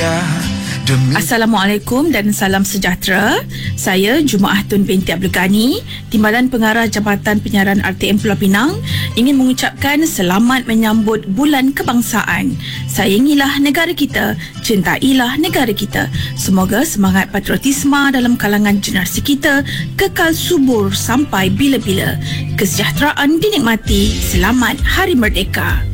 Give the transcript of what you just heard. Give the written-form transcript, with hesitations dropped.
setia demi... Assalamualaikum dan salam sejahtera. Saya Jumaah Tun binti Abdul Ghani, Timbalan Pengarah Jabatan Penyiaran RTM Pulau Pinang, ingin mengucapkan selamat menyambut Bulan Kebangsaan. Sayangilah negara kita, cintailah negara kita. Semoga semangat patriotisme dalam kalangan generasi kita kekal subur sampai bila-bila. Kesejahteraan dinikmati. Selamat Hari Merdeka.